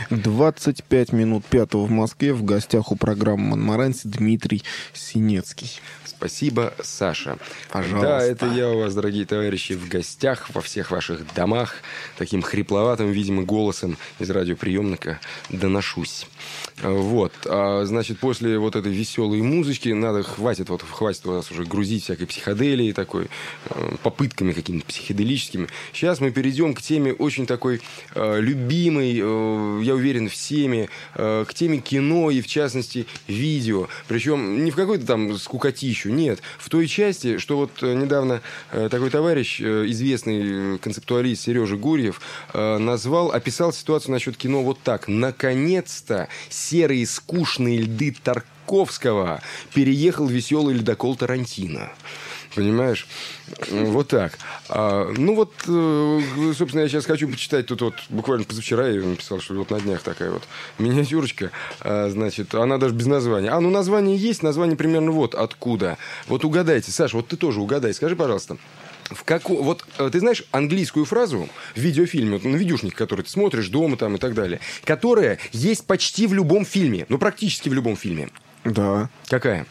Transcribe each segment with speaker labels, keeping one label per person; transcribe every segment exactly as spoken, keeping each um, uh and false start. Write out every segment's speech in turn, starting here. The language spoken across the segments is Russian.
Speaker 1: двадцать пять минут пятого в Москве. В гостях у программы «Монмаранси» Дмитрий Синецкий.
Speaker 2: Спасибо, Саша.
Speaker 1: Пожалуйста.
Speaker 2: Да, это я у вас, дорогие товарищи, в гостях во всех ваших домах. Таким хрипловатым, видимо, голосом из радиоприемника доношусь. Вот. А, значит, после вот этой веселой музычки надо, хватит, вот, хватит у нас уже грузить всякой психоделией такой, попытками какими-то психоделическими. Сейчас мы перейдем к теме очень такой э, любимой, э, я уверен, всеми, э, к теме кино и, в частности, видео. Причем не в какой-то там скукотищу, нет. В той части, что вот недавно э, такой товарищ, э, известный концептуалист Сережа Гурьев, э, назвал, описал ситуацию насчет кино вот так. Наконец-то серые скучные льды Тарковского переехал веселый ледокол Тарантино. Понимаешь? Вот так. А, ну вот, собственно, я сейчас хочу почитать. Тут вот буквально позавчера я написал, что вот на днях такая вот миниатюрочка. А, значит, она даже без названия. А, ну название есть, название примерно вот откуда. Вот угадайте. Саша, вот ты тоже угадай. Скажи, пожалуйста. В каком, вот ты знаешь английскую фразу в видеофильме, вот на видюшнике, который ты смотришь дома там и так далее, которая есть почти в любом фильме, ну практически в любом фильме.
Speaker 1: Да.
Speaker 2: Какая?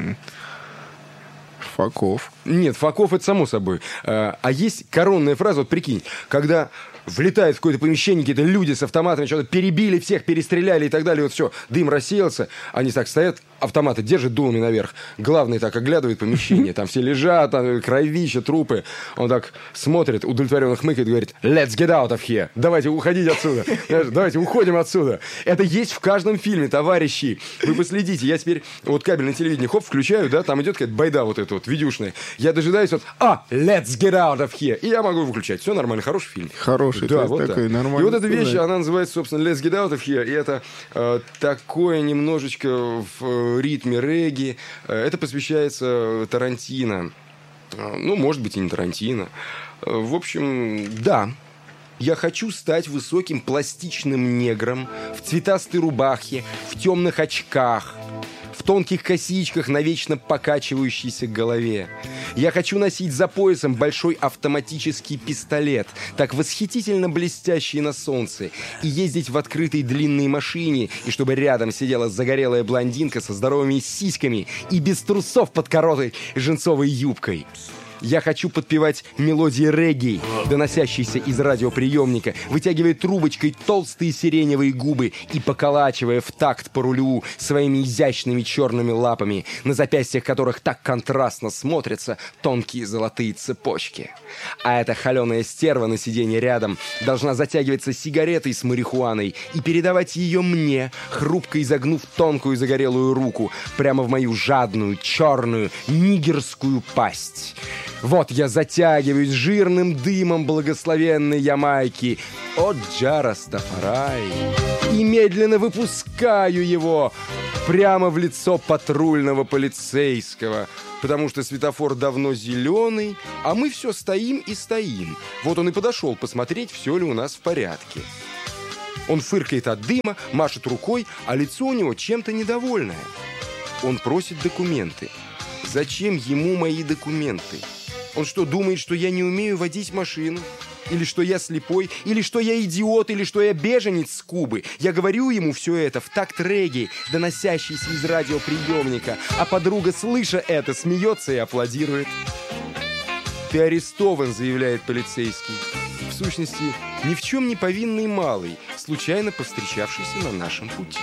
Speaker 1: Факов.
Speaker 2: Нет, Факов это само собой. А, а есть коронная фраза, вот прикинь, когда влетает в какое-то помещение, какие-то люди с автоматами, что-то перебили всех, перестреляли и так далее, вот все, дым рассеялся, они так стоят, автоматы держат дулами наверх, главный так оглядывает помещение, там все лежат, там кровища, трупы, он так смотрит, удовлетворенно хмыкает и говорит: let's get out of here, давайте уходить отсюда, давайте уходим отсюда. Это есть в каждом фильме, товарищи, вы последите, я теперь вот кабельное телевидение, хоп, включаю, да, там идет какая-то байда вот эта вот, видюшная, я дожидаюсь вот, а, let's get out of here, и я могу выключать, все нормально, хороший фильм.
Speaker 1: Хороший.
Speaker 2: Да, вот
Speaker 1: такой,
Speaker 2: так. И вот эта вещь, она называется, собственно, Let's Get Out of Here. И это э, такое немножечко в ритме регги. Это посвящается Тарантино. Э, ну, может быть, и не Тарантино. Э, в общем, да. Я хочу стать высоким пластичным негром в цветастой рубахе, в темных очках, в тонких косичках на вечно покачивающейся голове. Я хочу носить за поясом большой автоматический пистолет, так восхитительно блестящий на солнце, и ездить в открытой длинной машине, и чтобы рядом сидела загорелая блондинка со здоровыми сиськами и без трусов под короткой джинсовой юбкой. Я хочу подпевать мелодии регги, доносящиеся из радиоприемника, вытягивая трубочкой толстые сиреневые губы и поколачивая в такт по рулю своими изящными черными лапами, на запястьях которых так контрастно смотрятся тонкие золотые цепочки. А эта холеная стерва на сиденье рядом должна затягиваться сигаретой с марихуаной и передавать ее мне, хрупко изогнув тонкую загорелую руку прямо в мою жадную, черную, нигерскую пасть. Вот я затягиваюсь жирным дымом благословенной Ямайки, о Джа Растафарай, и медленно выпускаю его прямо в лицо патрульного полицейского, потому что светофор давно зеленый, а мы все стоим и стоим. Вот он и подошел посмотреть, все ли у нас в порядке. Он фыркает от дыма, машет рукой, а лицо у него чем-то недовольное. Он просит документы. Зачем ему мои документы? Он что, думает, что я не умею водить машину? Или что я слепой? Или что я идиот? Или что я беженец с Кубы? Я говорю ему все это в такт регги, доносящийся из радиоприемника, а подруга, слыша это, смеется и аплодирует. «Ты арестован», — заявляет полицейский. В сущности, ни в чем не повинный малый, случайно повстречавшийся на нашем пути.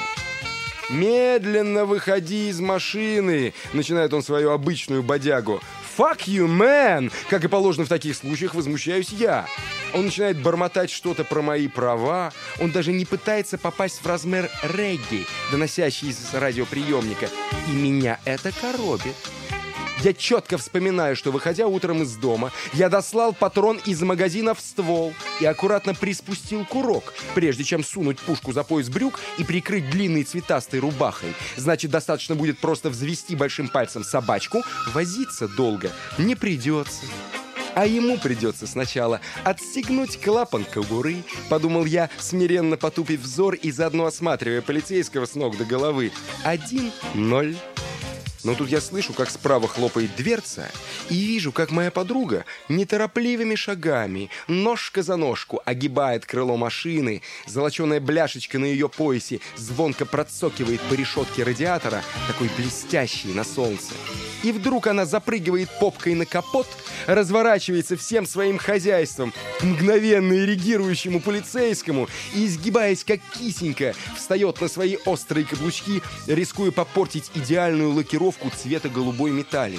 Speaker 2: «Медленно выходи из машины», — начинает он свою обычную бодягу. «Fuck you, man!» Как и положено в таких случаях, возмущаюсь я. Он начинает бормотать что-то про мои права. Он даже не пытается попасть в размер регги, доносящий из радиоприемника. И меня это коробит. Я четко вспоминаю, что, выходя утром из дома, я дослал патрон из магазина в ствол и аккуратно приспустил курок, прежде чем сунуть пушку за пояс брюк и прикрыть длинной цветастой рубахой. Значит, достаточно будет просто взвести большим пальцем собачку, возиться долго не придется. А ему придется сначала отстегнуть клапан кобуры, подумал я, смиренно потупив взор и заодно осматривая полицейского с ног до головы. Один ноль. Но тут я слышу, как справа хлопает дверца, и вижу, как моя подруга неторопливыми шагами, ножка за ножку, огибает крыло машины, золоченая бляшечка на ее поясе звонко процокивает по решетке радиатора, такой блестящий на солнце. И вдруг она запрыгивает попкой на капот, разворачивается всем своим хозяйством к мгновенно эрегирующему полицейскому и, изгибаясь как кисенька, встает на свои острые каблучки, рискуя попортить идеальную лакировку цвета голубой металлик.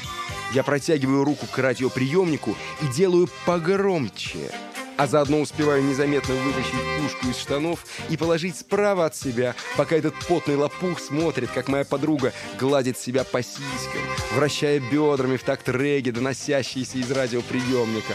Speaker 2: Я протягиваю руку к радиоприемнику и делаю погромче, а заодно успеваю незаметно вытащить пушку из штанов и положить справа от себя, пока этот потный лопух смотрит, как моя подруга гладит себя по сиськам, вращая бедрами в такт регги, доносящийся из радиоприемника.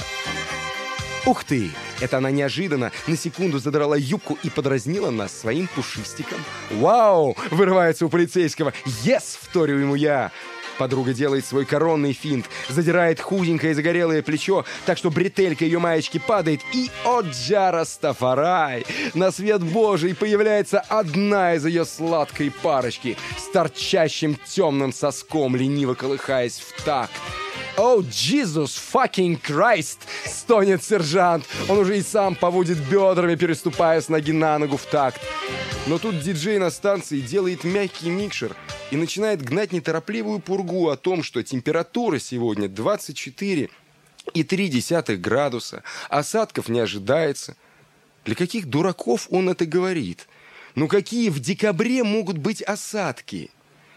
Speaker 2: Ух ты! Это она неожиданно на секунду задрала юбку и подразнила нас своим пушистиком. «Вау!» — вырывается у полицейского. «Ес!» — вторю ему я. Подруга делает свой коронный финт, задирает худенькое загорелое плечо, так что бретелька ее маечки падает, и, о джа Растафарай, на свет Божий появляется одна из ее сладкой парочки с торчащим темным соском, лениво колыхаясь в такт. «О, Jesus fucking Christ!» — стонет сержант. Он уже и сам поводит бедрами, переступая с ноги на ногу в такт. Но тут диджей на станции делает мягкий микшер и начинает гнать неторопливую пургу о том, что температура сегодня двадцать четыре и три десятых градуса, осадков не ожидается. Для каких дураков он это говорит? Ну какие в декабре могут быть осадки?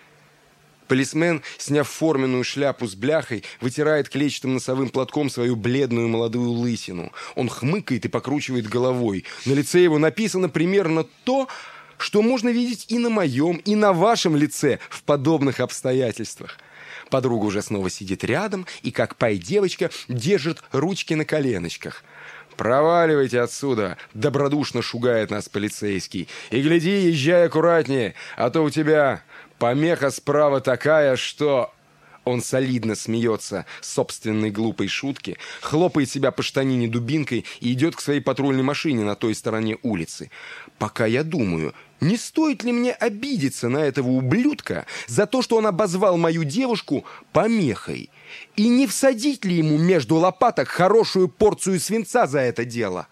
Speaker 2: Полисмен, сняв форменную шляпу с бляхой, вытирает клетчатым носовым платком свою бледную молодую лысину. Он хмыкает и покручивает головой. На лице его написано примерно то, что можно видеть и на моем, и на вашем лице в подобных обстоятельствах. Подруга уже снова сидит рядом и, как пай-девочка, держит ручки на коленочках. «Проваливайте отсюда!» — добродушно шугает нас полицейский. «И гляди, езжай аккуратнее, а то у тебя помеха справа такая, что...» Он солидно смеется собственной глупой шутки, хлопает себя по штанине дубинкой и идет к своей патрульной машине на той стороне улицы. Пока я думаю, не стоит ли мне обидеться на этого ублюдка за то, что он обозвал мою девушку помехой, и не всадить ли ему между лопаток хорошую порцию свинца за это дело?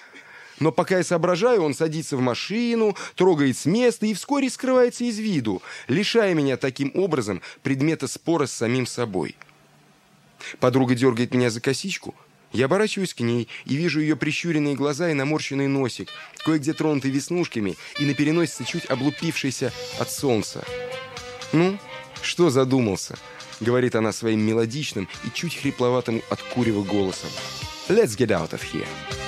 Speaker 2: Но пока я соображаю, он садится в машину, трогает с места и вскоре скрывается из виду, лишая меня таким образом предмета спора с самим собой. Подруга дергает меня за косичку. Я оборачиваюсь к ней и вижу ее прищуренные глаза и наморщенный носик, кое-где тронутый веснушками и на переносице чуть облупившийся от солнца. «Ну, что задумался?» — говорит она своим мелодичным и чуть хрипловатым от курева голосом. «Let's get out of here».